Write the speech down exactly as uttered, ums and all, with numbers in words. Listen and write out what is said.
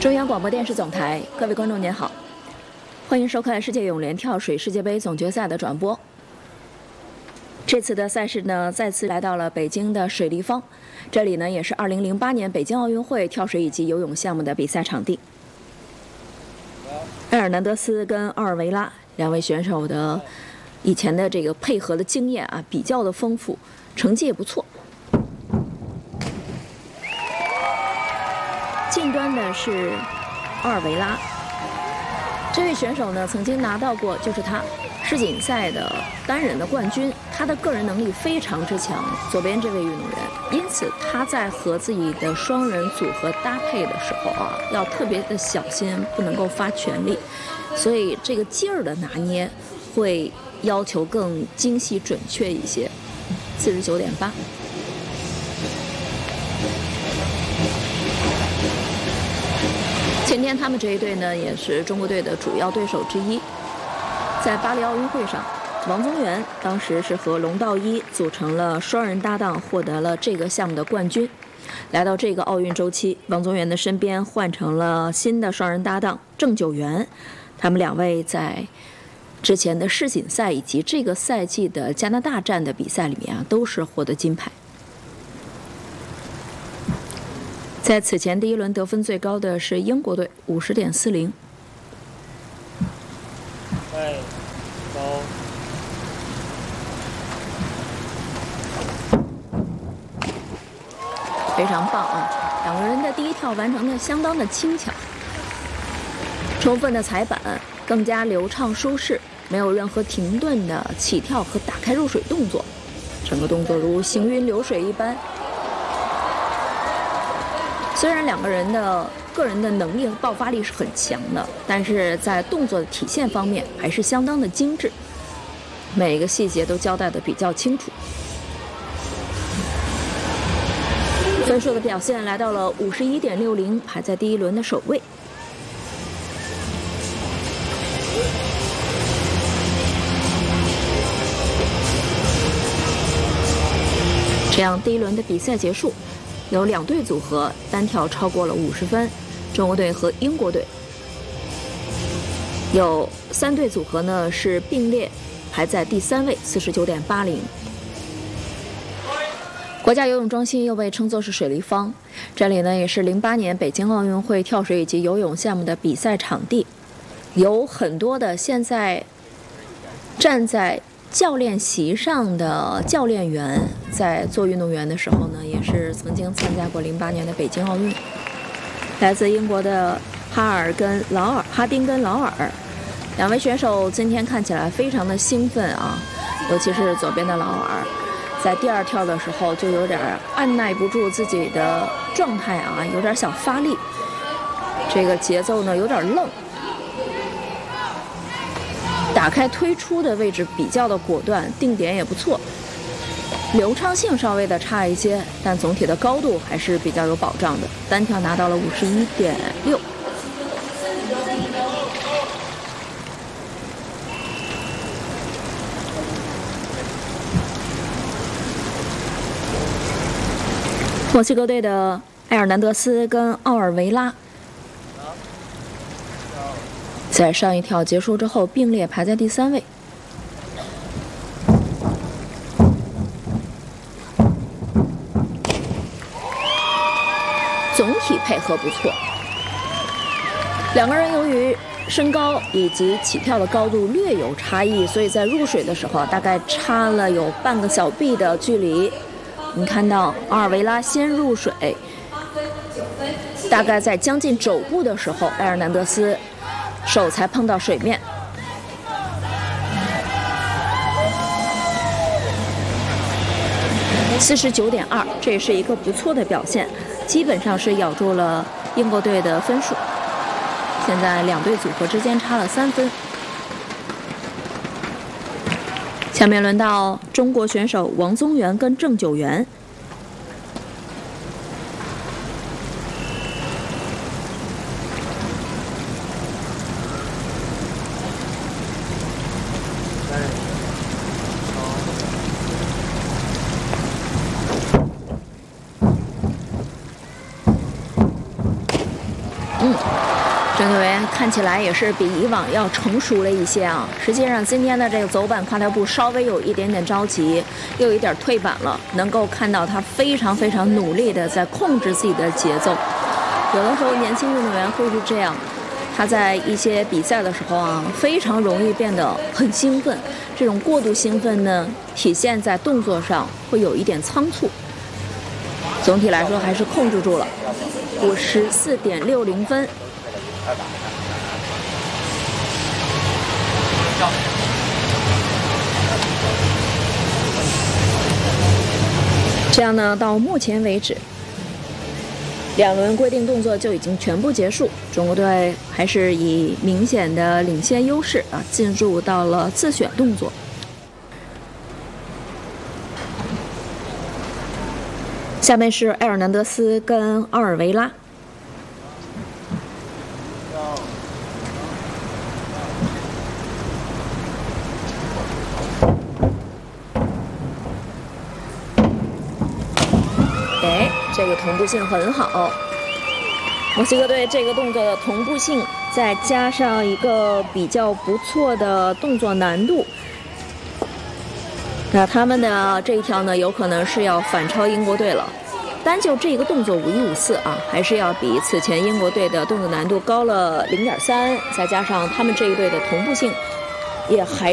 中央广播电视总台，各位观众您好，欢迎收看世界泳联跳水世界杯总决赛的转播。这次的赛事呢，再次来到了北京的水立方，这里呢也是二零零八年北京奥运会跳水以及游泳项目的比赛场地。埃尔南德斯跟奥尔维拉两位选手的以前的这个配合的经验啊，比较的丰富，成绩也不错。近端的是奥尔维拉，这位选手呢曾经拿到过，就是他世锦赛的单人的冠军，他的个人能力非常之强。左边这位运动员，因此他在和自己的双人组合搭配的时候啊，要特别的小心，不能够发全力，所以这个劲儿的拿捏会要求更精细准确一些。四十九点八。前天他们这一队呢，也是中国队的主要对手之一。在巴黎奥运会上，王宗源当时是和龙道一组成了双人搭档，获得了这个项目的冠军。来到这个奥运周期，王宗源的身边换成了新的双人搭档郑九元，他们两位在之前的世锦赛以及这个赛季的加拿大站的比赛里面啊，都是获得金牌。在此前第一轮得分最高的是英国队，五十点四零。 哎，高。 非常棒啊！两个人的第一跳完成的相当的轻巧，充分的踩板，更加流畅舒适，没有任何停顿的起跳和打开入水动作，整个动作如行云流水一般。虽然两个人的个人的能力和爆发力是很强的，但是在动作的体现方面还是相当的精致，每个细节都交代的比较清楚。分数的表现来到了五十一点六零，排在第一轮的首位。这样，第一轮的比赛结束。有两队组合单跳超过了五十分，中国队和英国队。有三队组合呢是并列排在第三位，四十九点八零。国家游泳中心又被称作是水立方，这里呢也是零八年北京奥运会跳水以及游泳项目的比赛场地，有很多的现在站在教练席上的教练员在做运动员的时候呢，也是曾经参加过零八年的北京奥运。来自英国的哈尔跟劳尔，哈丁跟劳尔两位选手今天看起来非常的兴奋啊，尤其是左边的劳尔，在第二跳的时候就有点按耐不住自己的状态啊，有点想发力，这个节奏呢有点愣。打开推出的位置比较的果断，定点也不错，流畅性稍微的差一些，但总体的高度还是比较有保障的。单跳拿到了五十一点六。墨西哥队的埃尔南德斯跟奥尔维拉在上一跳结束之后并列排在第三位。总体配合不错，两个人由于身高以及起跳的高度略有差异，所以在入水的时候大概差了有半个小臂的距离。你看到奥尔维拉先入水，大概在将近肘部的时候，埃尔南德斯手才碰到水面。四十九点二，这也是一个不错的表现，基本上是咬住了英国队的分数。现在两队组合之间差了三分。下面轮到中国选手王宗源跟郑九元。 嗯，郑队员看起来也是比以往要成熟了一些啊。实际上，今天的这个走板跨跳步稍微有一点点着急，又有一点退板了。能够看到他非常非常努力的在控制自己的节奏。有的时候，年轻运动员会是这样。 他在一些比赛的时候啊，非常容易变得很兴奋。这种过度兴奋呢，体现在动作上会有一点仓促。总体来说还是控制住了，五十四点六零分。这样呢，到目前为止。 两轮规定动作就已经全部结束，中国队还是以明显的领先优势啊，进入到了自选动作。下面是埃尔南德斯跟奥尔维拉。哎。 这个同步性很好，墨西哥队这个动作的同步性，再加上一个比较不错的动作难度，那他们的这一条呢，有可能是要反超英国队了。单就这个动作五一五四啊，还是要比此前英国队的动作难度高了零点三，再加上他们这一队的同步性，也还。